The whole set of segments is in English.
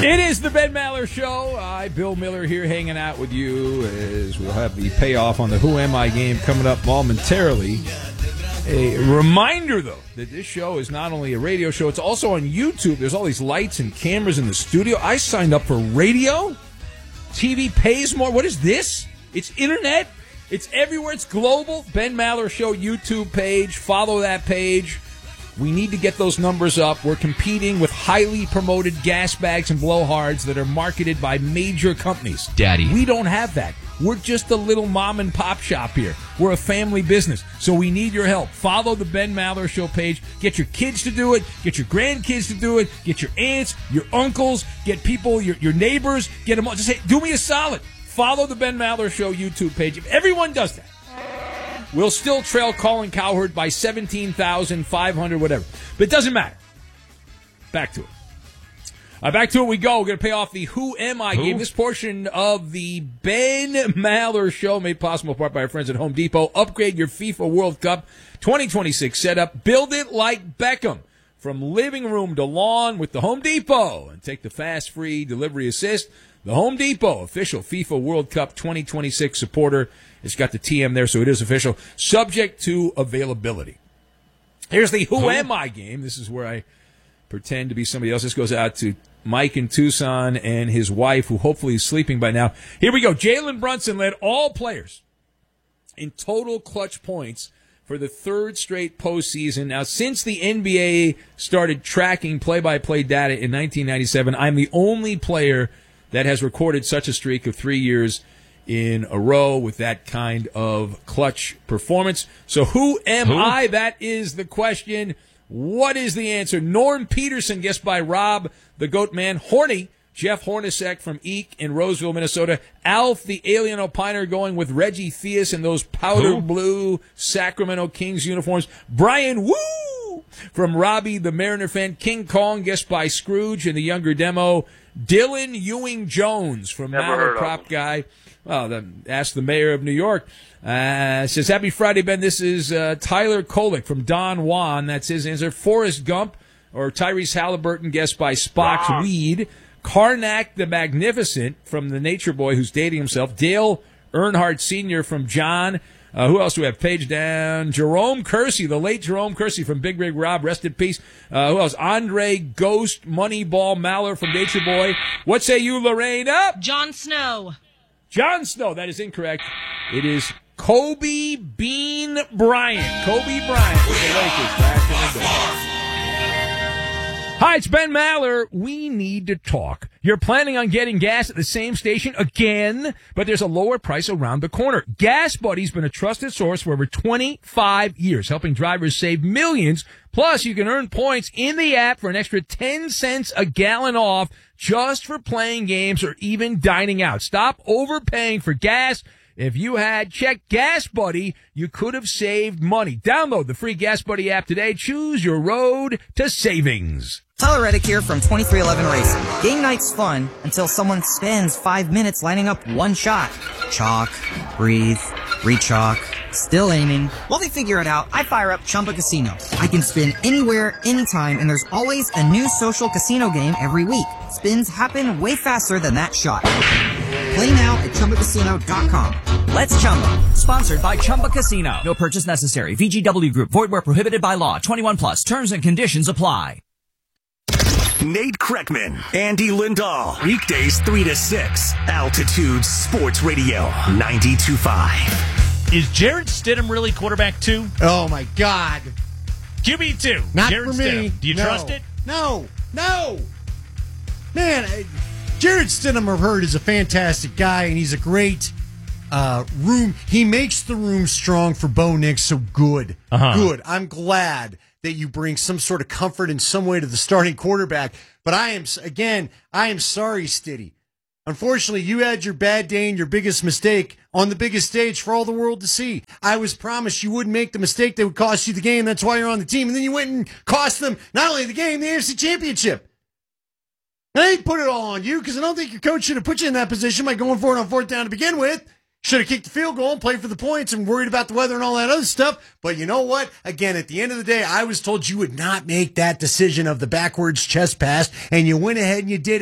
It is the Ben Maller Show. Bill Miller here hanging out with you as we'll have the payoff on the Who Am I game coming up momentarily. A reminder, though, that this show is not only a radio show, it's also on YouTube. There's all these lights and cameras in the studio. I signed up for radio. TV pays more. What is this? It's internet. It's everywhere. It's global. Ben Maller Show YouTube page. Follow that page. We need to get those numbers up. We're competing with highly promoted gas bags and blowhards that are marketed by major companies. Daddy. We don't have that. We're just a little mom and pop shop here. We're a family business, so we need your help. Follow the Ben Maller Show page. Get your kids to do it. Get your grandkids to do it. Get your aunts, your uncles, get people, your neighbors. Get them all. Just say, do me a solid. Follow the Ben Maller Show YouTube page. If everyone does that, we'll still trail Colin Cowherd by 17,500, whatever. But it doesn't matter. Back to it. Back to it we go. We're going to pay off the Who Am I game. This portion of the Ben Maller Show made possible in part by our friends at Home Depot. Upgrade your FIFA World Cup 2026 setup. Build it like Beckham. From living room to lawn with the Home Depot. And take the fast, free delivery assist. The Home Depot, official FIFA World Cup 2026 supporter. It's got the TM there, so it is official. Subject to availability. Here's the Who Am I game. This is where I pretend to be somebody else. This goes out to Mike in Tucson and his wife, who hopefully is sleeping by now. Here we go. Jalen Brunson led all players in total clutch points for the third straight postseason. Now, since the NBA started tracking play-by-play data in 1997, I'm the only player that has recorded such a streak of 3 years in a row with that kind of clutch performance. So who am I? That is the question. What is the answer? Norm Peterson, guessed by Rob, the Goat Man. Horny, Jeff Hornacek from Eek in Roseville, Minnesota. Alf, the Alien Opiner, going with Reggie Theus in those powder blue Sacramento Kings uniforms. Brian Woo from Robbie, the Mariner fan. King Kong, guessed by Scrooge in the younger demo. Dylan Ewing Jones from Mallard Prop Guy. Well, ask the mayor of New York. Says, happy Friday, Ben. This is Tyler Kolick from Don Juan. That's his answer. Forrest Gump or Tyrese Halliburton, guessed by Spock's Weed. Karnak the Magnificent from the Nature Boy, who's dating himself. Dale Earnhardt Sr. from John. Who else do we have? Page down. Jerome Kersey, the late Jerome Kersey from Big Rig Rob. Rest in peace. Who else? Andre Ghost Moneyball Maller from Nature Boy. What say you, Lorraine? Up. Jon Snow. Jon Snow. That is incorrect. It is Kobe Bean Bryant. Kobe Bryant with the Lakers back in the day. Hi, it's Ben Maller. We need to talk. You're planning on getting gas at the same station again, but there's a lower price around the corner. Gas Buddy's been a trusted source for over 25 years, helping drivers save millions. Plus, you can earn points in the app for an extra 10 cents a gallon off just for playing games or even dining out. Stop overpaying for gas. If you had checked Gas Buddy, you could have saved money. Download the free Gas Buddy app today. Choose your road to savings. Tyler Reddick here from 2311 Racing. Game night's fun until someone spends 5 minutes lining up one shot. Chalk, breathe, re-chalk, still aiming. While they figure it out, I fire up Chumba Casino. I can spin anywhere, anytime, and there's always a new social casino game every week. Spins happen way faster than that shot. Play now at ChumbaCasino.com. Let's Chumba. Sponsored by Chumba Casino. No purchase necessary. VGW Group. Void where prohibited by law. 21 plus. Terms and conditions apply. Nate Kreckman, Andy Lindahl. Weekdays 3 to 6. Altitude Sports Radio 92.5. Is Jarrett Stidham really quarterback 2? Oh, my God. QB2. Not Jarrett for me. Stidham. Do you trust it? No. Man, Jarrett Stidham, I've heard, is a fantastic guy, and he's a great room. He makes the room strong for Bo Nix, so good. Good. I'm glad that you bring some sort of comfort in some way to the starting quarterback. But I am sorry, Stiddy. Unfortunately, you had your bad day and your biggest mistake on the biggest stage for all the world to see. I was promised you wouldn't make the mistake that would cost you the game. That's why you're on the team. And then you went and cost them not only the game, the AFC Championship. I ain't put it all on you because I don't think your coach should have put you in that position by going for it on fourth down to begin with. Should have kicked the field goal and played for the points and worried about the weather and all that other stuff. But you know what? Again, at the end of the day, I was told you would not make that decision of the backwards chest pass, and you went ahead and you did it.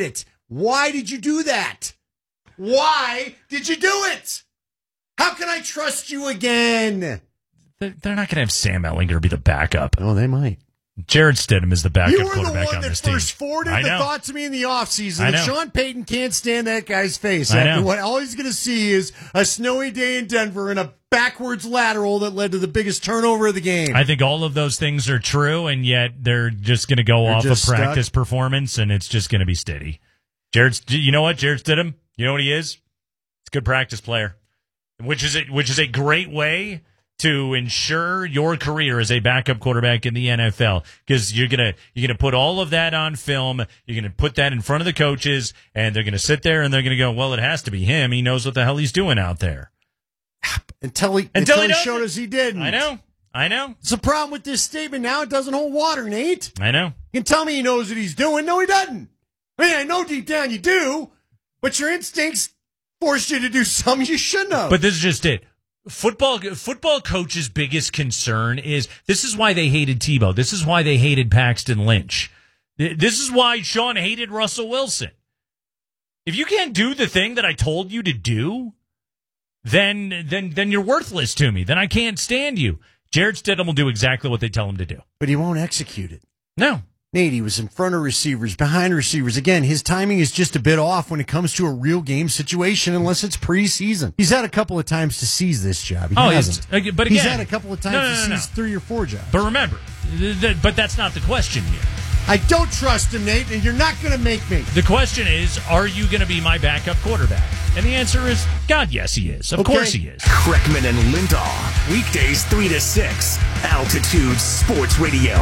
Why did you do that? Why did you do it? How can I trust you again? They're not going to have Sam Ehlinger be the backup. Oh, they might. Jared Stidham is the backup You were the quarterback one on that this team. first forwarded the thought to me in the offseason that Sean Payton can't stand that guy's face. I know. What all he's going to see is a snowy day in Denver and a backwards lateral that led to the biggest turnover of the game. I think all of those things are true, and yet they're just going to go off of practice performance, and it's just going to be steady. You know what? Jared Stidham, you know what he is? He's a good practice player, which is a great way to ensure your career as a backup quarterback in the NFL, because you're gonna put all of that on film. You're gonna put that in front of the coaches, and they're gonna sit there and they're gonna go, "Well, it has to be him. He knows what the hell he's doing out there." Until he showed us he didn't. I know. It's a problem with this statement now. It doesn't hold water, Nate. I know. You can tell me he knows what he's doing. No, he doesn't. I mean, I know deep down you do, but your instincts forced you to do something you shouldn't have. But this is just it. Football coach's biggest concern is this is why they hated Tebow. This is why they hated Paxton Lynch. This is why Sean hated Russell Wilson. If you can't do the thing that I told you to do, then you're worthless to me. Then I can't stand you. Jared Stidham will do exactly what they tell him to do. But he won't execute it. No. Nate, he was in front of receivers, behind receivers. Again, his timing is just a bit off when it comes to a real game situation, unless it's preseason. He's had a couple of times to seize this job. He hasn't. But again, he's had a couple of times to seize 3 or 4 jobs. But remember, but that's not the question here. I don't trust him, Nate, and you're not going to make me. The question is, are you going to be my backup quarterback? And the answer is, God, yes, he is. Of course he is. Kreckman and Lindahl, weekdays 3 to 6, Altitude Sports Radio,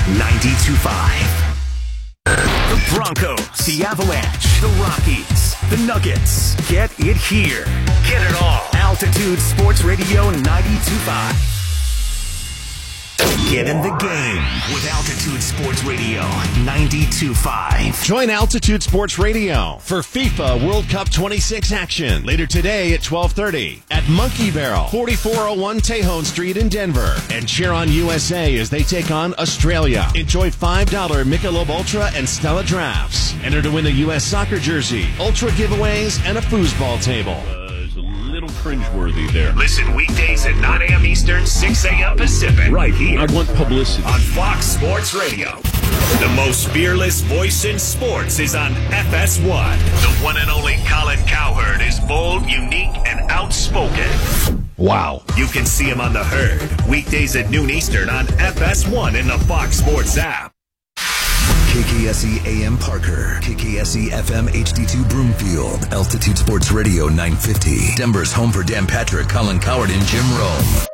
92.5. The Broncos, the Avalanche, the Rockies, the Nuggets. Get it here. Get it all. Altitude Sports Radio 92.5. Get in the game with Altitude Sports Radio 92.5. Join Altitude Sports Radio for FIFA World Cup 26 action later today at 12:30 at Monkey Barrel, 4401 Tejon Street in Denver. And cheer on USA as they take on Australia. Enjoy $5 Michelob Ultra and Stella drafts. Enter to win a U.S. soccer jersey, Ultra giveaways, and a foosball table. Little cringeworthy there. Listen weekdays at 9 a.m. Eastern, 6 a.m. Pacific. Right here. I want publicity. On Fox Sports Radio. The most fearless voice in sports is on FS1. The one and only Colin Cowherd is bold, unique, and outspoken. Wow. You can see him on The Herd. Weekdays at noon Eastern on FS1 in the Fox Sports app. KKSE AM Parker, KKSE FM HD2 Broomfield, Altitude Sports Radio 950, Denver's home for Dan Patrick, Colin Cowherd, and Jim Rome.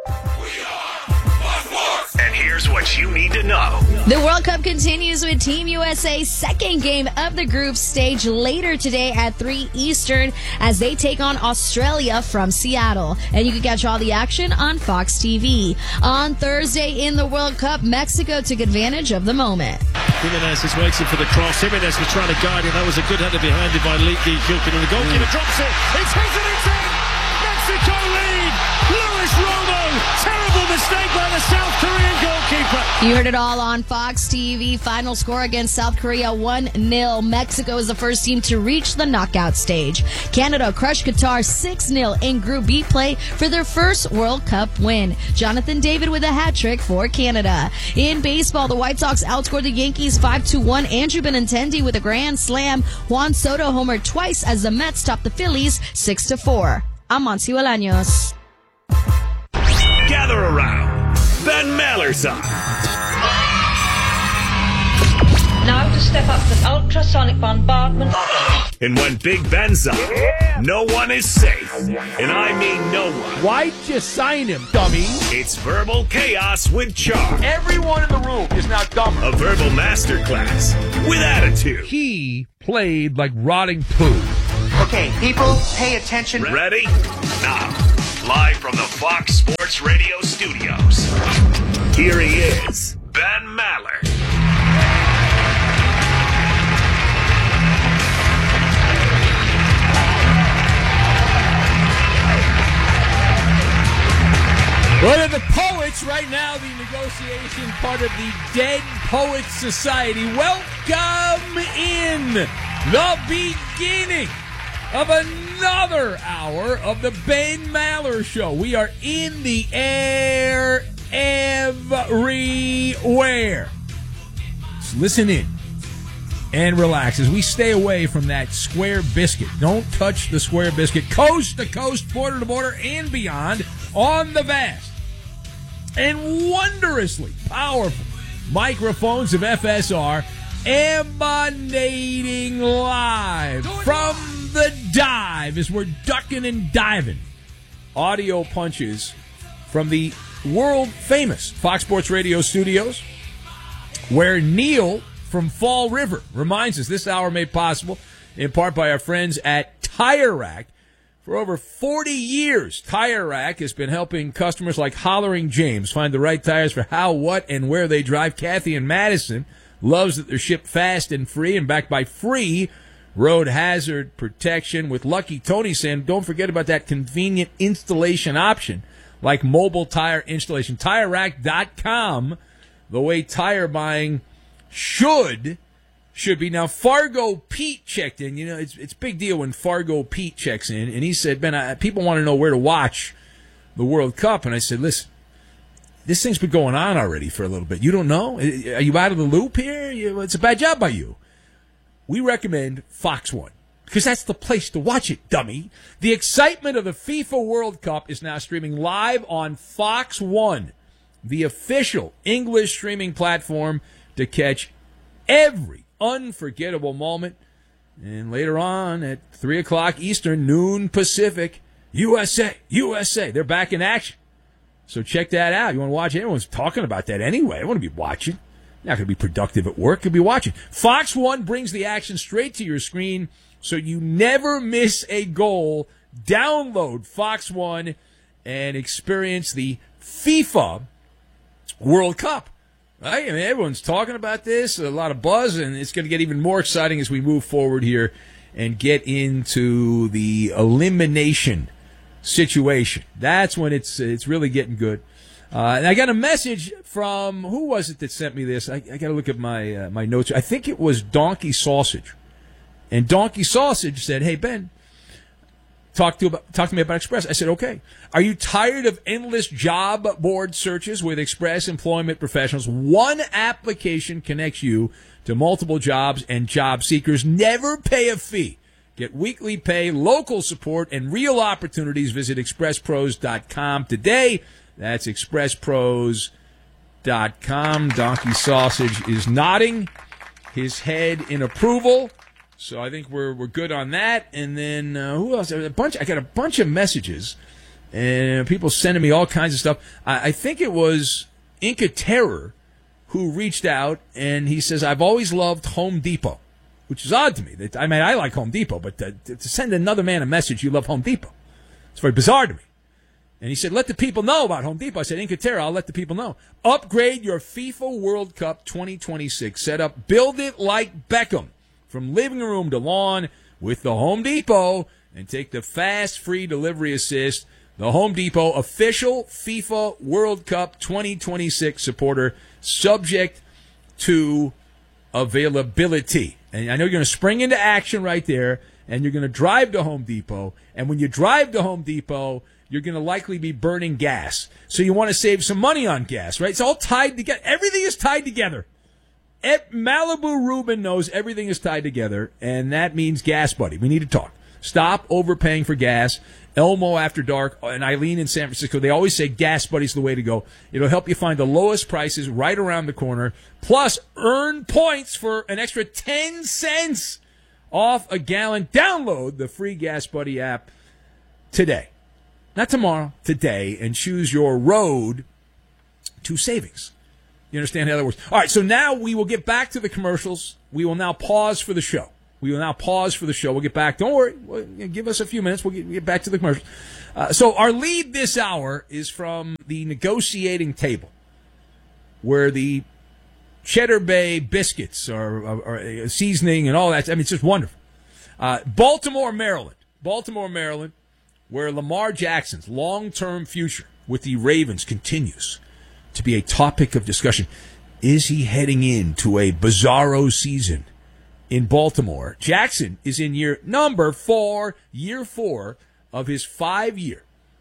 And here's what you need to know. The World Cup continues with Team USA's second game of the group stage later today at 3 Eastern as they take on Australia from Seattle. And you can catch all the action on Fox TV. On Thursday in the World Cup, Mexico took advantage of the moment. Jimenez is waiting for the cross. Jimenez was trying to guide him. That was a good header behind him by Leaky Gilkin. And the goalkeeper drops it. It's hit and it's in! Mexico lead! Luis Romo! Terrible mistake by the South Korean goalkeeper. You heard it all on Fox TV. Final score against South Korea 1-0. Mexico is the first team to reach the knockout stage. Canada crushed Qatar 6-0 in Group B play for their first World Cup win. Jonathan David with a hat trick for Canada. In baseball, the White Sox outscored the Yankees 5-1. Andrew Benintendi with a grand slam. Juan Soto homered twice as the Mets topped the Phillies 6-4. I'm Monty Bolaños. Gather around. Ben Maller's on. Now to step up to ultrasonic bombardment. And when Big Ben's on, no one is safe. And I mean no one. Why'd you sign him, dummy? It's Verbal Chaos with Charm. Everyone in the room is now dumber. A verbal masterclass with attitude. He played like rotting poo. Okay, people, pay attention. Ready? Now, live from the Fox Sports Radio studios, here he is, Ben Maller. One of the poets right now, the negotiation part of the Dead Poets Society. Welcome in the beginning of another hour of the Ben Maller Show. We are in the air everywhere. Just listen in and relax as we stay away from that square biscuit. Don't touch the square biscuit. Coast to coast, border to border, and beyond on the vast and wondrously powerful microphones of FSR, emanating live from the dive as we're ducking and diving. Audio punches from the world-famous Fox Sports Radio studios, where Neil from Fall River reminds us this hour made possible in part by our friends at Tire Rack. For over 40 years, Tire Rack has been helping customers like Hollering James find the right tires for how, what, and where they drive. Kathy in Madison loves that they're shipped fast and free and backed by free road hazard protection. With Lucky Tony saying, don't forget about that convenient installation option like mobile tire installation. TireRack.com, the way tire buying should be. Now, Fargo Pete checked in. You know, it's a big deal when Fargo Pete checks in, and he said, Ben, people want to know where to watch the World Cup. And I said, listen, this thing's been going on already for a little bit. You don't know? Are you out of the loop here? It's a bad job by you. We recommend Fox One, because that's the place to watch it, dummy. The excitement of the FIFA World Cup is now streaming live on Fox One, the official English streaming platform to catch every unforgettable moment. And later on at 3 o'clock Eastern, noon Pacific, USA. They're back in action. So check that out. You want to watch it? Everyone's talking about that anyway. I want to be watching. Not going to be productive at work. Could be watching. Fox One brings the action straight to your screen so you never miss a goal. Download Fox One and experience the FIFA World Cup. Right? I mean, everyone's talking about this, a lot of buzz, and it's going to get even more exciting as we move forward here and get into the elimination situation. That's when it's really getting good. And I got a message from, who was it that sent me this? I got to look at my my notes. I think it was Donkey Sausage. And Donkey Sausage said, hey, Ben, talk to me about Express. I said, okay. Are you tired of endless job board searches with Express Employment Professionals? One application connects you to multiple jobs and job seekers. Never pay a fee. Get weekly pay, local support, and real opportunities. Visit expresspros.com today. That's expresspros.com. Donkey Sausage is nodding his head in approval. So I think we're good on that. And then who else? I got a bunch of messages, and people sending me all kinds of stuff. I think it was Inca Terror who reached out, and he says, I've always loved Home Depot, which is odd to me. I mean, I like Home Depot, but to send another man a message, you love Home Depot, it's very bizarre to me. And he said, let the people know about Home Depot. I said, Inca Terra, I'll let the people know. Upgrade your FIFA World Cup 2026 setup. Build it like Beckham, from living room to lawn, with the Home Depot, and take the fast, free delivery assist. The Home Depot official FIFA World Cup 2026 supporter, subject to availability. And I know you're going to spring into action right there, and you're going to drive to Home Depot. And when you drive to Home Depot, you're going to likely be burning gas. So you want to save some money on gas, right? It's all tied together. Everything is tied together. Malibu Rubin knows everything is tied together, and that means Gas Buddy. We need to talk. Stop overpaying for gas. Elmo After Dark and Eileen in San Francisco, they always say Gas Buddy's the way to go. It'll help you find the lowest prices right around the corner. Plus, earn points for an extra 10 cents off a gallon. Download the free Gas Buddy app today. Not tomorrow, today, and choose your road to savings. You understand how that works? All right, so now we will get back to the commercials. We will now pause for the show. We'll get back. Don't worry. Give us a few minutes. We'll get back to the commercials. So our lead this hour is from the negotiating table, where the Cheddar Bay biscuits are seasoning and all that. I mean, it's just wonderful. Baltimore, Maryland, where Lamar Jackson's long-term future with the Ravens continues to be a topic of discussion. Is he heading into a bizarro season in Baltimore. Jackson is in year 4 of his 5-year,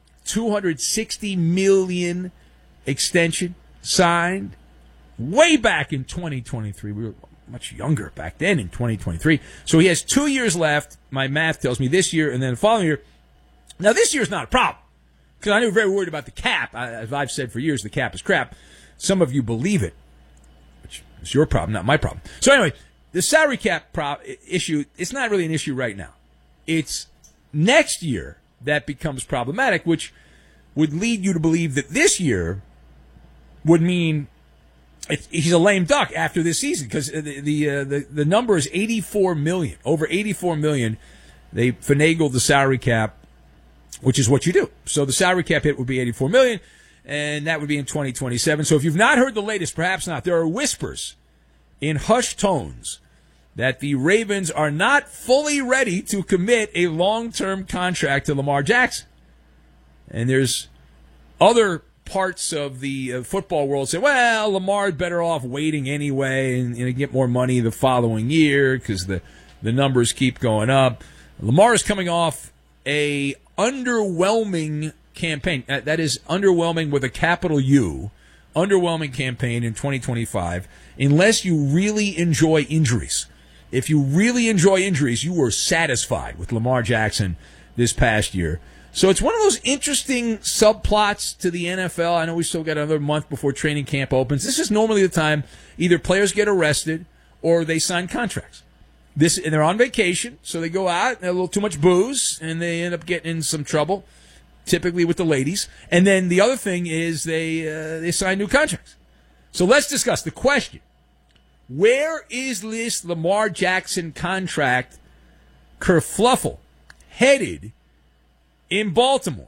$260 million extension signed way back in 2023. We were much younger back then in 2023. So he has 2 years left. My math tells me this year and then the following year. Now, this year's not a problem because I know you're very worried about the cap. As I've said for years, the cap is crap. Some of you believe it, which is your problem, not my problem. So anyway, the salary cap issue, it's not really an issue right now. It's next year that becomes problematic, which would lead you to believe that this year would mean he's a lame duck after this season because the number is $84 million. Over $84 million, they finagled the salary cap, which is what you do. So the salary cap hit would be $84 million, and that would be in 2027. So if you've not heard the latest, perhaps not, there are whispers in hushed tones that the Ravens are not fully ready to commit a long-term contract to Lamar Jackson. And there's other parts of the football world say, well, Lamar's better off waiting anyway and get more money the following year because the numbers keep going up. Lamar is coming off a underwhelming campaign. That is underwhelming with a capital U. Underwhelming campaign in 2025 unless you really enjoy injuries. If you really enjoy injuries, you were satisfied with Lamar Jackson this past year. So it's one of those interesting subplots to the NFL. I know we still got another month before training camp opens. This is normally the time either players get arrested or they sign contracts. And they're on vacation, so they go out and have a little too much booze, and they end up getting in some trouble, typically with the ladies. And then the other thing is they sign new contracts. So let's discuss the question. Where is this Lamar Jackson contract kerfluffle headed in Baltimore?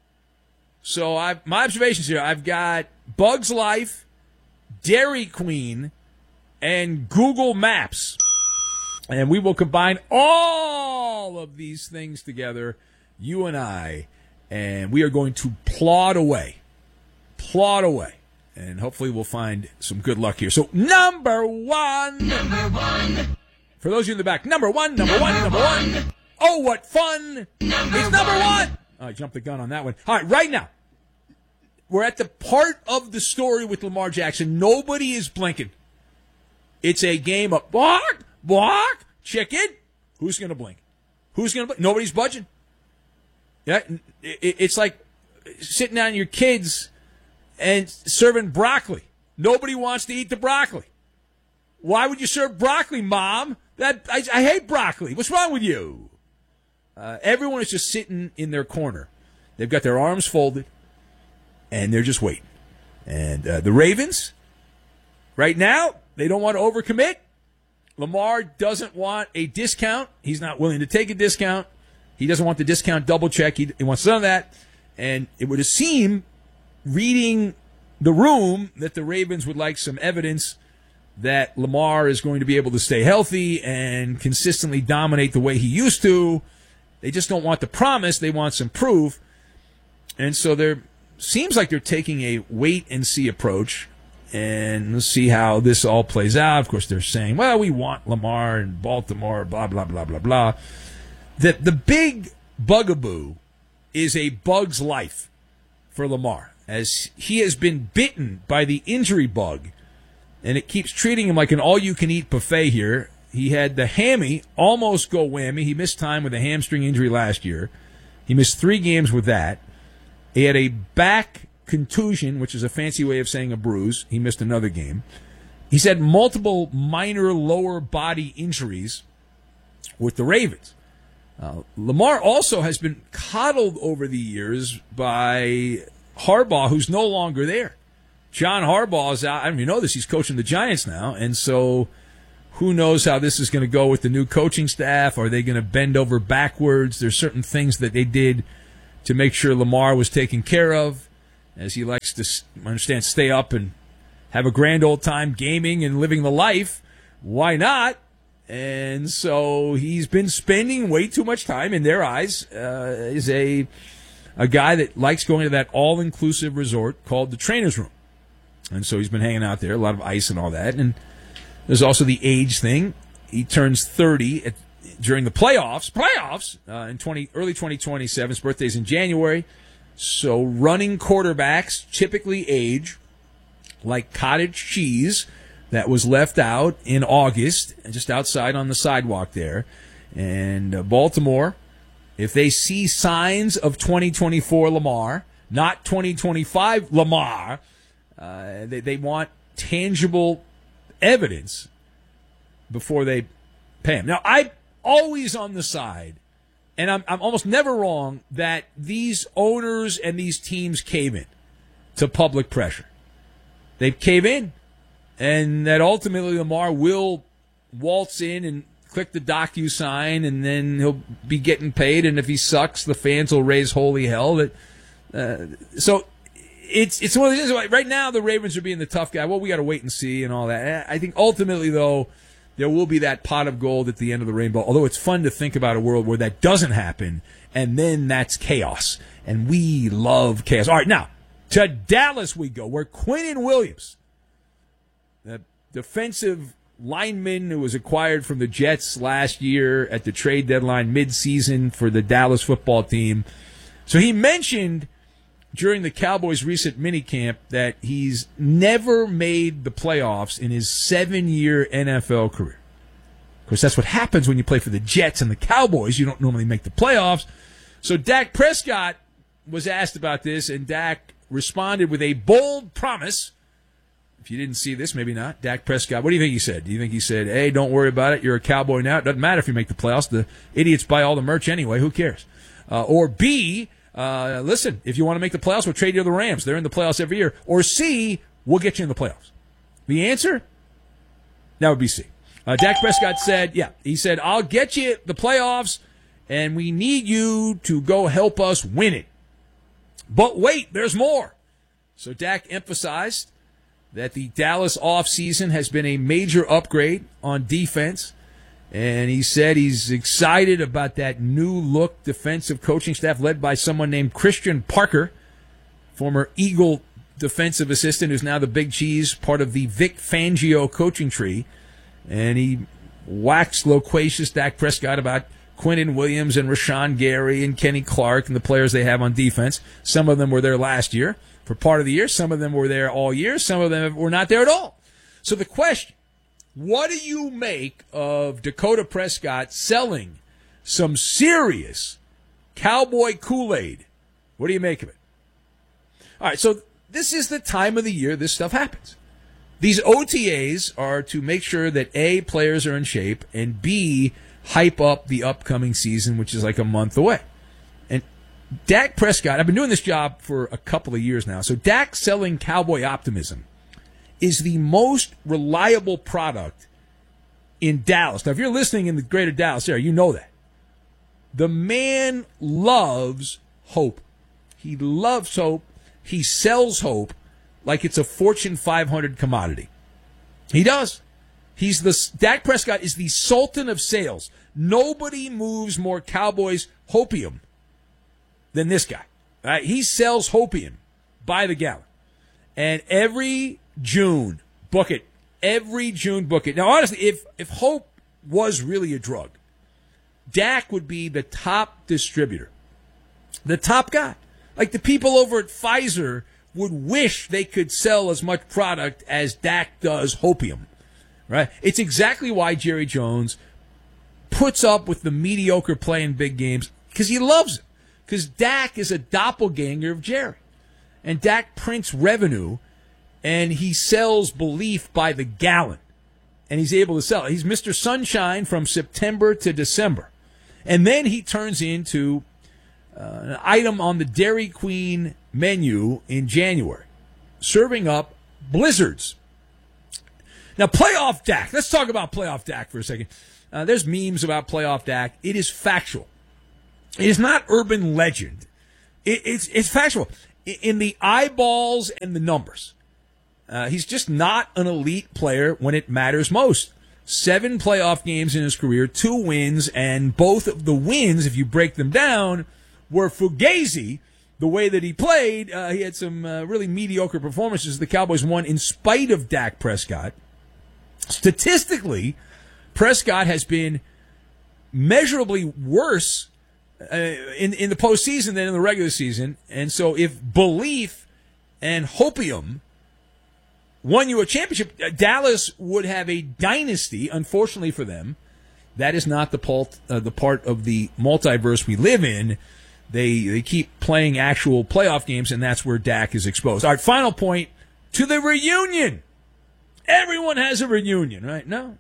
So my observations here, I've got Bugs Life, Dairy Queen, and Google Maps. And we will combine all of these things together, you and I, and we are going to plod away. And hopefully we'll find some good luck here. So, number one. For those of you in the back, number one. Oh, what fun. It's number one. Oh, I jumped the gun on that one. All right, right now, we're at the part of the story with Lamar Jackson. Nobody is blinking. It's a game of bark, chicken. Who's going to blink? Nobody's budging. Yeah, it's like sitting down your kids and serving broccoli. Nobody wants to eat the broccoli. Why would you serve broccoli, Mom? I hate broccoli. What's wrong with you? Everyone is just sitting in their corner. They've got their arms folded, and they're just waiting. And the Ravens, right now, they don't want to overcommit. Lamar doesn't want a discount. He's not willing to take a discount. He doesn't want the discount double check. He wants none of that. And it would seem, reading the room, that the Ravens would like some evidence that Lamar is going to be able to stay healthy and consistently dominate the way he used to. They just don't want the promise. They want some proof. And so there seems like they're taking a wait-and-see approach. And let's see how this all plays out. Of course, they're saying, well, we want Lamar in Baltimore, blah, blah, blah, blah, blah. The big bugaboo is a bug's life for Lamar, as he has been bitten by the injury bug, and it keeps treating him like an all-you-can-eat buffet here. He had the hammy almost go whammy. He missed time with a hamstring injury last year. He missed 3 games with that. He had a back contusion, which is a fancy way of saying a bruise. He missed another game. He's had multiple minor lower body injuries with the Ravens. Lamar also has been coddled over the years by Harbaugh, who's no longer there. John Harbaugh is out. I don't even know this. He's coaching the Giants now. And so who knows how this is going to go with the new coaching staff? Are they going to bend over backwards? There's certain things that they did to make sure Lamar was taken care of, as he likes to, I understand, stay up and have a grand old time gaming and living the life. Why not? And so he's been spending way too much time, in their eyes, is a guy that likes going to that all-inclusive resort called the Trainer's Room. And so he's been hanging out there, a lot of ice and all that. And there's also the age thing. He turns 30 during the playoffs in early 2027. His birthday's in January. So running quarterbacks typically age like cottage cheese that was left out in August, just outside on the sidewalk there. And Baltimore, if they see signs of 2024 Lamar, not 2025 Lamar, they want tangible evidence before they pay him. Now, I'm always on the side, and I'm almost never wrong, that these owners and these teams cave in to public pressure. They cave in, and that ultimately Lamar will waltz in and click the DocuSign, and then he'll be getting paid, and if he sucks, the fans will raise holy hell. So it's one of these things. Right now, the Ravens are being the tough guy. Well, we got to wait and see and all that. I think ultimately, though, there will be that pot of gold at the end of the rainbow, although it's fun to think about a world where that doesn't happen, and then that's chaos. And we love chaos. All right, now, to Dallas we go, where Quinnen Williams, the defensive lineman who was acquired from the Jets last year at the trade deadline mid-season for the Dallas football team. So he mentioned during the Cowboys' recent minicamp that he's never made the playoffs in his 7-year NFL career. Of course, that's what happens when you play for the Jets and the Cowboys. You don't normally make the playoffs. So Dak Prescott was asked about this, and Dak responded with a bold promise. If you didn't see this, maybe not. Dak Prescott, what do you think he said? Do you think he said, hey, don't worry about it, you're a Cowboy now, it doesn't matter if you make the playoffs, the idiots buy all the merch anyway, who cares? Or B, listen, if you want to make the playoffs, we'll trade you to the Rams. They're in the playoffs every year. Or C, we'll get you in the playoffs. The answer? That would be C. Dak Prescott said, he said, I'll get you the playoffs, and we need you to go help us win it. But wait, there's more. So Dak emphasized that the Dallas offseason has been a major upgrade on defense. And he said he's excited about that new-look defensive coaching staff led by someone named Christian Parker, former Eagle defensive assistant who's now the Big Cheese, part of the Vic Fangio coaching tree. And he waxed loquacious Dak Prescott about Quinnen Williams and Rashawn Gary and Kenny Clark and the players they have on defense. Some of them were there last year for part of the year. Some of them were there all year. Some of them were not there at all. So the question, what do you make of Dakota Prescott selling some serious Cowboy Kool-Aid? What do you make of it? All right, so this is the time of the year this stuff happens. These OTAs are to make sure that A, players are in shape, and B, hype up the upcoming season, which is like a month away. And Dak Prescott, I've been doing this job for a couple of years now, so Dak selling Cowboy optimism is the most reliable product in Dallas. Now, if you're listening in the greater Dallas area, you know that. The man loves hope. He loves hope. He sells hope like it's a Fortune 500 commodity. He does. Dak Prescott is the sultan of sales. Nobody moves more Cowboys hopium than this guy. He sells hopium by the gallon. And every June, book it. Every June, book it. Now, honestly, if hope was really a drug, Dak would be the top distributor. The top guy. Like the people over at Pfizer would wish they could sell as much product as Dak does hopium. Right? It's exactly why Jerry Jones puts up with the mediocre play in big games, because he loves it. Because Dak is a doppelganger of Jerry. And Dak prints revenue, and he sells belief by the gallon. And he's able to sell it. He's Mr. Sunshine from September to December. And then he turns into an item on the Dairy Queen menu in January, serving up blizzards. Now, playoff Dak. Let's talk about playoff Dak for a second. There's memes about playoff Dak. It is factual. It is not urban legend. It's factual. In the eyeballs and the numbers. He's just not an elite player when it matters most. 7 playoff games in his career, 2 wins, and both of the wins, if you break them down, were fugazi. The way that he played, he had some really mediocre performances. The Cowboys won in spite of Dak Prescott. Statistically, Prescott has been measurably worse in the postseason than in the regular season. And so if belief and hopium won you a championship, Dallas would have a dynasty. Unfortunately for them, that is not the part of the multiverse we live in. They keep playing actual playoff games, and that's where Dak is exposed. All right, final point, to the reunion. Everyone has a reunion, right? No.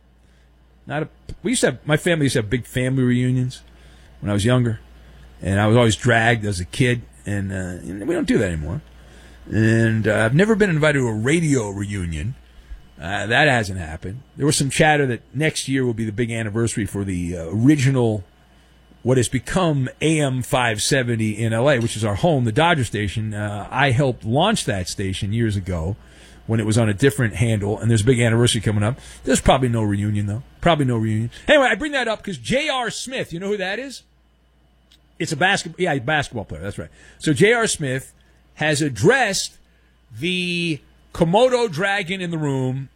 My family used to have big family reunions when I was younger, and I was always dragged as a kid, and we don't do that anymore. And I've never been invited to a radio reunion. That hasn't happened. There was some chatter that next year will be the big anniversary for the original, what has become AM 570 in LA, which is our home, the Dodger station. I helped launch that station years ago when it was on a different handle, and there's a big anniversary coming up. There's probably no reunion, though. Probably no reunion. Anyway, I bring that up because J.R. Smith, you know who that is? It's a basketball player. That's right. So J.R. Smith has addressed the Komodo dragon in the room,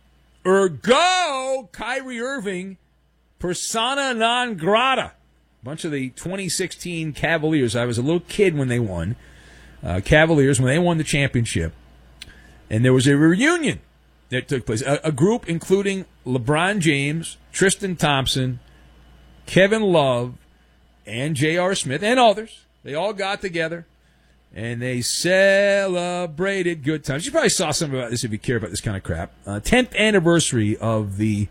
ergo Kyrie Irving, persona non grata. A bunch of the 2016 Cavaliers. I was a little kid when they won. Cavaliers, when they won the championship. And there was a reunion that took place. A group including LeBron James, Tristan Thompson, Kevin Love, and J.R. Smith, and others. They all got together, and they celebrated good times. You probably saw something about this if you care about this kind of crap. 10th anniversary of the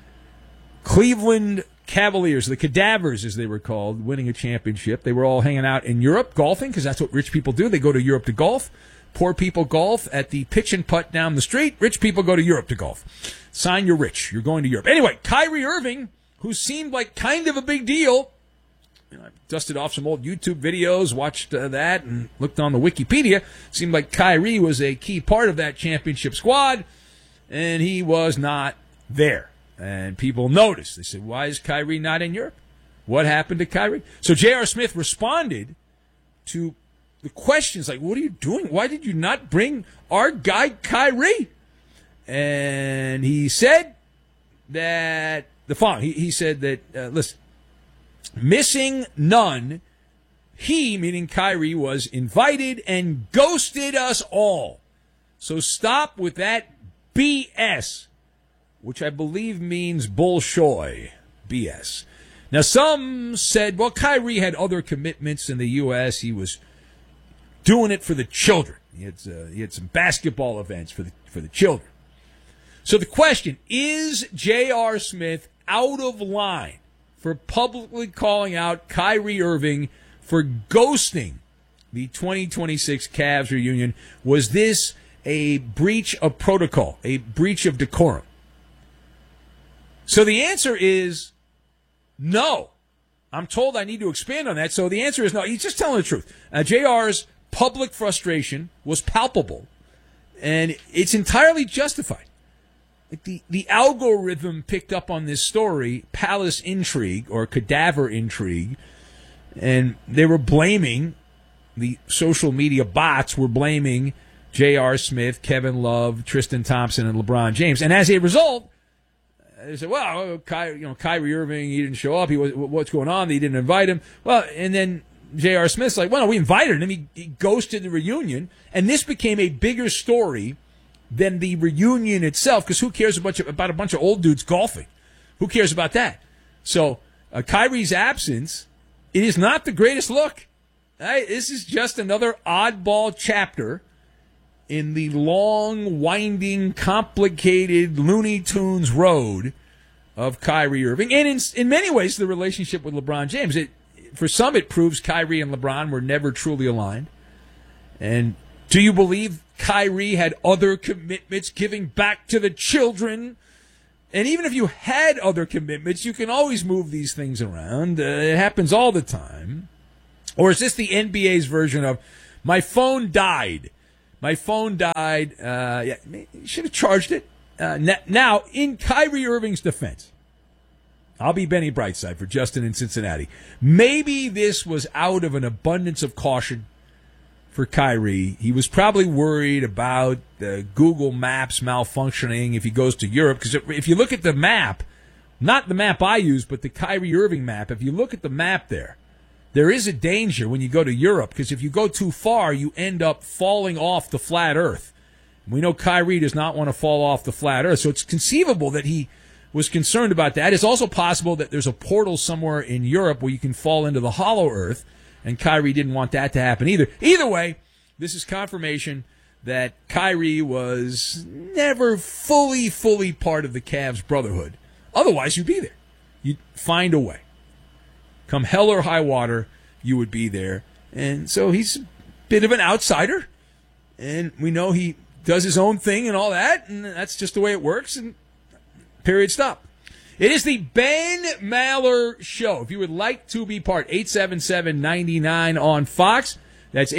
Cleveland Cavaliers, the Cadavers as they were called, winning a championship. They were all hanging out in Europe golfing because that's what rich people do. They go to Europe to golf. Poor people golf at the pitch and putt down the street. Rich people go to Europe to golf. Sign, you're rich. You're going to Europe. Anyway, Kyrie Irving, who seemed like kind of a big deal. I dusted off some old YouTube videos, watched that, and looked on the Wikipedia. Seemed like Kyrie was a key part of that championship squad, and he was not there. And people noticed. They said, why is Kyrie not in Europe? What happened to Kyrie? So J.R. Smith responded to the questions like, what are you doing? Why did you not bring our guy Kyrie? And he said that the following. He said that, listen, missing none, he, meaning Kyrie, was invited and ghosted us all. So stop with that BS, which I believe means bullshoy, BS. Now, some said, well, Kyrie had other commitments in the U.S. He was doing it for the children. He had some basketball events for the children. So the question, is J.R. Smith out of line for publicly calling out Kyrie Irving for ghosting the 2026 Cavs reunion? Was this a breach of protocol, a breach of decorum? So the answer is no. I'm told I need to expand on that. So the answer is no. He's just telling the truth. JR's public frustration was palpable, and it's entirely justified. The algorithm picked up on this story, Palace Intrigue or Cadaver Intrigue, and they were blaming, the social media bots were blaming J.R. Smith, Kevin Love, Tristan Thompson, and LeBron James. And as a result, they said, well, Kyrie Irving, he didn't show up. What's going on? They didn't invite him. Well, and then J.R. Smith's like, well, no, we invited him. He ghosted the reunion. And this became a bigger story than the reunion itself, because who cares about a bunch of old dudes golfing? Who cares about that? So Kyrie's absence, it is not the greatest look. This is just another oddball chapter in the long, winding, complicated Looney Tunes road of Kyrie Irving. And in many ways, the relationship with LeBron James. For some, it proves Kyrie and LeBron were never truly aligned. And do you believe Kyrie had other commitments, giving back to the children? And even if you had other commitments, you can always move these things around. It happens all the time. Or is this the NBA's version of, my phone died? My phone died. Yeah, you should have charged it. Now, in Kyrie Irving's defense, I'll be Benny Brightside for Justin in Cincinnati. Maybe this was out of an abundance of caution for Kyrie. He was probably worried about the Google Maps malfunctioning if he goes to Europe. Because if you look at the map, not the map I use, but the Kyrie Irving map. If you look at the map there is a danger when you go to Europe, because if you go too far, you end up falling off the flat earth. We know Kyrie does not want to fall off the flat earth, so it's conceivable that he was concerned about that. It's also possible that there's a portal somewhere in Europe where you can fall into the hollow earth, and Kyrie didn't want that to happen either. Either way, this is confirmation that Kyrie was never fully part of the Cavs brotherhood. Otherwise, you'd be there. You'd find a way. Come hell or high water, you would be there. And so he's a bit of an outsider, and we know he does his own thing and all that, and that's just the way it works, and period, stop. It is the Ben Maller Show. If you would like to be part, 877-99 on Fox. That's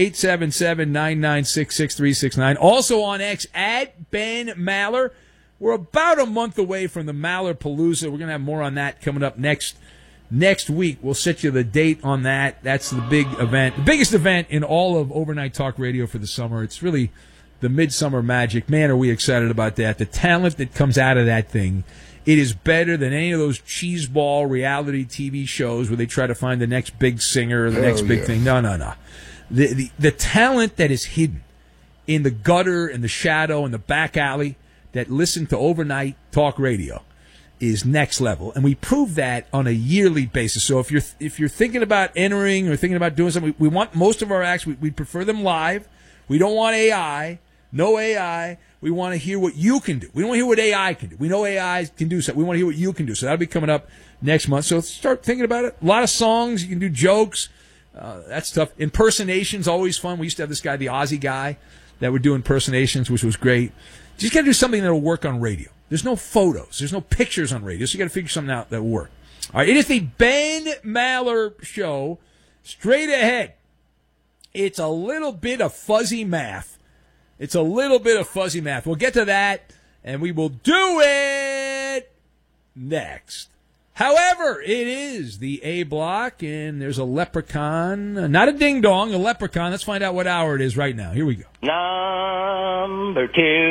877-996-6369. Also on X, at Ben Maller. We're about a month away from the Maller Palooza. We're going to have more on that coming up next week. We'll set you the date on that. That's the big event, the biggest event in all of Overnight Talk Radio for the summer. It's really the Midsummer Magic. Man, are we excited about that. The talent that comes out of that thing, it is better than any of those cheeseball reality TV shows where they try to find the next big singer or the next big thing. No. The talent that is hidden in the gutter and the shadow and the back alley that listen to Overnight Talk Radio is next level, and we prove that on a yearly basis. So if you're thinking about entering or thinking about doing something, we want most of our acts. We prefer them live. We don't want AI. No AI. We want to hear what you can do. We don't want to hear what AI can do. We know AI can do something. We want to hear what you can do. So that'll be coming up next month. So start thinking about it. A lot of songs. You can do jokes. That's tough. Impersonations, always fun. We used to have this guy, the Aussie guy, that would do impersonations, which was great. You just got to do something that will work on radio. There's no photos. There's no pictures on radio. So you got to figure something out that will work. All right, it is the Ben Maller Show. Straight ahead. It's a little bit of fuzzy math. We'll get to that, and we will do it next. However, it is the A block, and there's a leprechaun. Not a ding-dong, a leprechaun. Let's find out what hour it is right now. Here we go. Number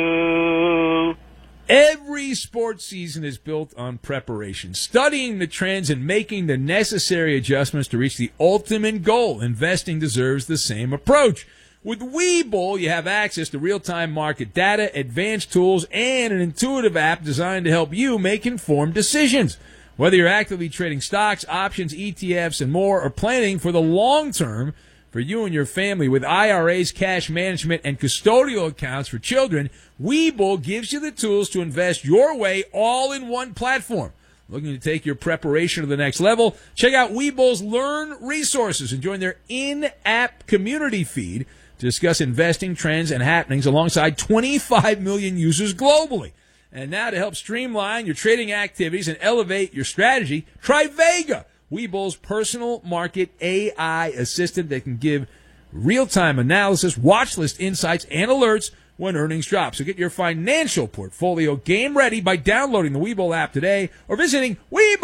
2. Every sports season is built on preparation, studying the trends and making the necessary adjustments to reach the ultimate goal. Investing deserves the same approach. With Webull, you have access to real-time market data, advanced tools, and an intuitive app designed to help you make informed decisions. Whether you're actively trading stocks, options, ETFs, and more, or planning for the long term for you and your family with IRAs, cash management, and custodial accounts for children, Webull gives you the tools to invest your way all in one platform. Looking to take your preparation to the next level? Check out Webull's Learn Resources and join their in-app community feed to discuss investing trends and happenings alongside 25 million users globally. And now to help streamline your trading activities and elevate your strategy, try Vega, Webull's personal market AI assistant that can give real-time analysis, watch list insights, and alerts when earnings drop. So get your financial portfolio game ready by downloading the Webull app today or visiting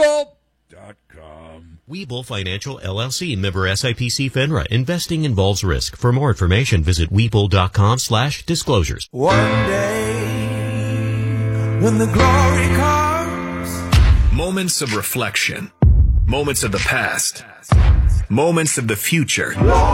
Webull.com. Webull Financial LLC, member SIPC FINRA. Investing involves risk. For more information, visit Webull.com/disclosures. One day, when the glory comes. Moments of reflection. Moments of the past. Moments of the future.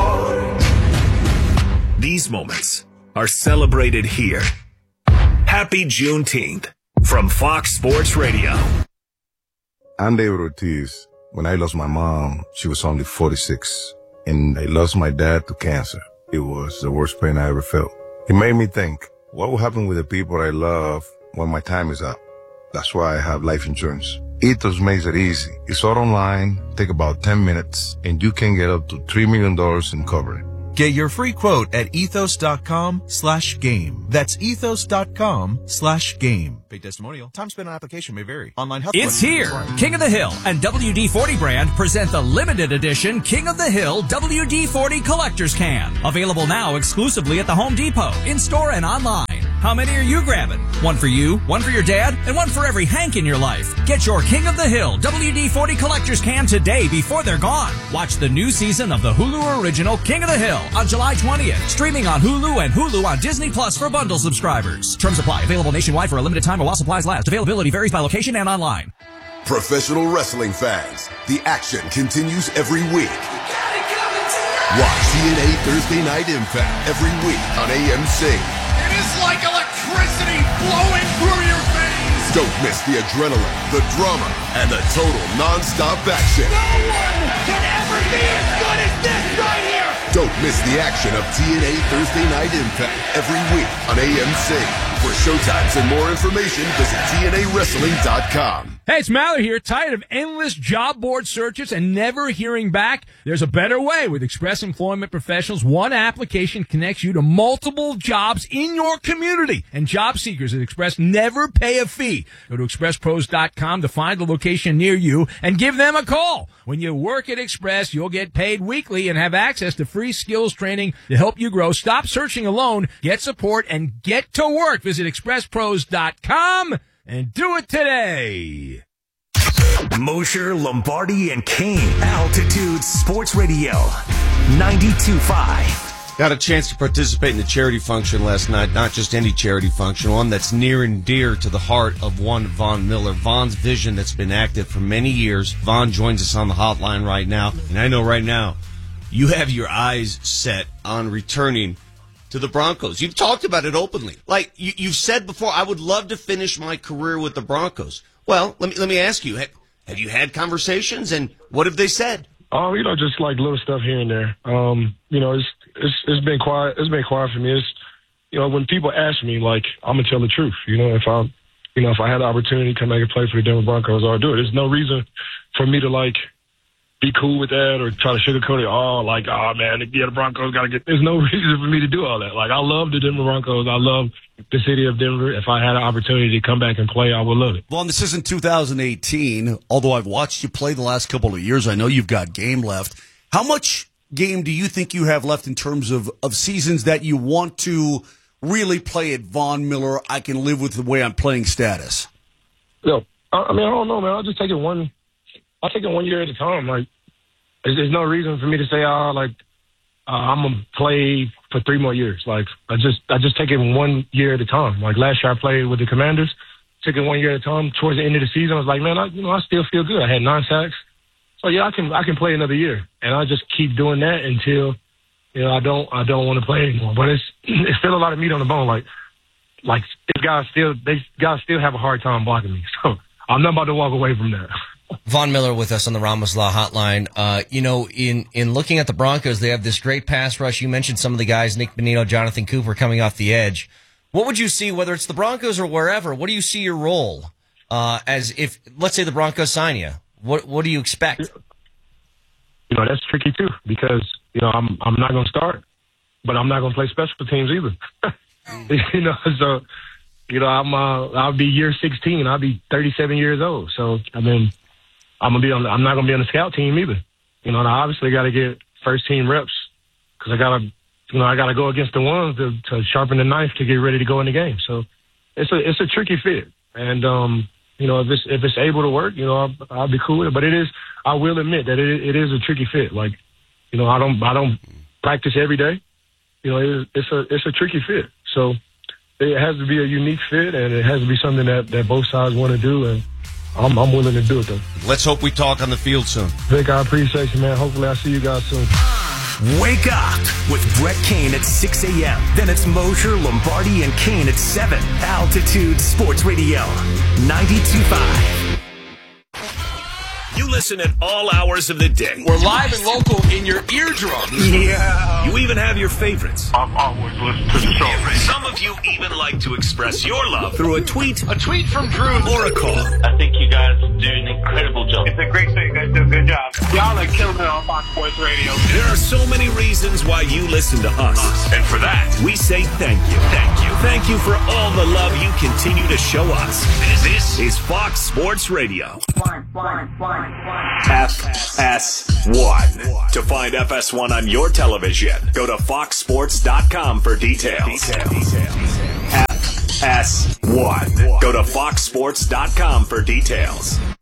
These moments are celebrated here. Happy Juneteenth from Fox Sports Radio. I'm David Ortiz. When I lost my mom, she was only 46, and I lost my dad to cancer. It was the worst pain I ever felt. It made me think, what will happen with the people I love when my time is up? That's why I have life insurance. Ethos makes it easy. It's all online, take about 10 minutes, and you can get up to $3 million in coverage. Get your free quote at ethos.com/game. That's ethos.com/game. Paid testimonial. Time spent on application may vary. Online health. It's here. King of the Hill and WD-40 brand present the limited edition King of the Hill WD-40 Collector's Can. Available now exclusively at the Home Depot, in-store and online. How many are you grabbing? One for you, one for your dad, and one for every Hank in your life. Get your King of the Hill WD-40 Collector's Can today before they're gone. Watch the new season of the Hulu original King of the Hill on July 20th. Streaming on Hulu and Hulu on Disney Plus for bundle subscribers. Terms apply. Available nationwide for a limited time while supplies last. Availability varies by location and online. Professional wrestling fans, the action continues every week. Watch TNA Thursday Night Impact every week on AMC. It is like electricity flowing through your veins. Don't miss the adrenaline, the drama, and the total non-stop action. No one can ever be as good as this right here. Don't miss the action of TNA Thursday Night Impact every week on AMC. For showtimes and more information, visit TNAWrestling.com. Hey, it's Mallory here. Tired of endless job board searches and never hearing back? There's a better way. With Express Employment Professionals, one application connects you to multiple jobs in your community. And job seekers at Express never pay a fee. Go to expresspros.com to find a location near you and give them a call. When you work at Express, you'll get paid weekly and have access to free skills training to help you grow. Stop searching alone. Get support and get to work. Visit expresspros.com and do it today. Mosher, Lombardi, and Kane. Altitude Sports Radio 92.5. Got a chance to participate in the charity function last night. Not just any charity function, one that's near and dear to the heart of one Von Miller. Von's vision that's been active for many years. Von joins us on the hotline right now. And I know right now you have your eyes set on returning to the Broncos. You've talked about it openly. Like you've said before, I would love to finish my career with the Broncos. Well, let me ask you, have you had conversations, and what have they said? Just like little stuff here and there. It's been quiet. It's been quiet for me. It's, when people ask me, like, I'm gonna tell the truth. If I had the opportunity to come back and play for the Denver Broncos, I'll do it. There's no reason for me to be cool with that or try to sugarcoat it. The Broncos got to get. There's no reason for me to do all that. I love the Denver Broncos. I love the city of Denver. If I had an opportunity to come back and play, I would love it. Well, this isn't 2018. Although I've watched you play the last couple of years, I know you've got game left. How much game do you think you have left in terms of seasons that you want to really play at Von Miller? I can live with the way I'm playing status. I don't know, man. I'll just take it one. I'll take it 1 year at a time. There's no reason for me to say, I'm gonna play for 3 more years. I just take it 1 year at a time. Last year I played with the Commanders, took it 1 year at a time. Towards the end of the season, I was like, man, I still feel good. I had 9 sacks, so yeah, I can play another year, and I just keep doing that until I don't want to play anymore. But it's still a lot of meat on the bone. These guys still have a hard time blocking me, so I'm not about to walk away from that. Von Miller with us on the Ramos Law Hotline. In looking at the Broncos, they have this great pass rush. You mentioned some of the guys, Nick Bonino, Jonathan Cooper, coming off the edge. What would you see, whether it's the Broncos or wherever, what do you see your role as if, let's say, the Broncos sign you? What do you expect? That's tricky, too, because, I'm not going to start, but I'm not going to play special teams either. So, I'll be year 16. I'll be 37 years old. So, I'm not going to be on the scout team either. And I obviously got to get first team reps because I got to go against the ones to sharpen the knife to get ready to go in the game. So it's a tricky fit. And, if it's able to work, I'll be cool with it. But I will admit that it is a tricky fit. I don't practice every day. It's a tricky fit. So it has to be a unique fit, and it has to be something that both sides want to do. And I'm willing to do it, though. Let's hope we talk on the field soon. Vic, I appreciate you, man. Hopefully I'll see you guys soon. Wake up with Brett Kane at 6 a.m. Then it's Mosher, Lombardi, and Kane at 7. Altitude Sports Radio 92.5. You listen at all hours of the day. We're live and local in your eardrums. Yeah. You even have your favorites. I've always listened to the show. Some of you even like to express your love through a tweet from Drew, or a call. I think you guys do an incredible job. It's a great show. You guys do a good job. Y'all are killing it on Fox Sports Radio. There are so many reasons why you listen to us. And for that, we say thank you. Thank you. Thank you for all the love you continue to show us. This is Fox Sports Radio. FS1. To find FS1 on your television, go to foxsports.com for details. FS1. Go to foxsports.com for details.